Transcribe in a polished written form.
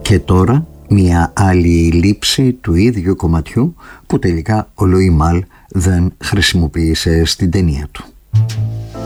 Και τώρα μια άλλη λήψη του ίδιου κομματιού που τελικά ο Λουί Μάλ δεν χρησιμοποίησε στην ταινία του.